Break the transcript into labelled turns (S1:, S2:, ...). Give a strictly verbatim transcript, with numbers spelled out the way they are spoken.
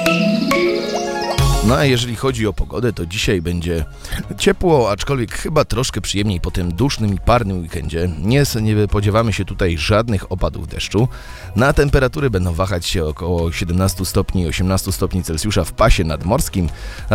S1: No a jeżeli chodzi o pogodę, to dzisiaj będzie ciepło, aczkolwiek chyba troszkę przyjemniej po tym dusznym i parnym weekendzie. Nie, nie spodziewamy się tutaj żadnych opadów deszczu. Na temperatury będą wahać się około siedemnaście stopni, osiemnaście stopni Celsjusza w pasie nadmorskim,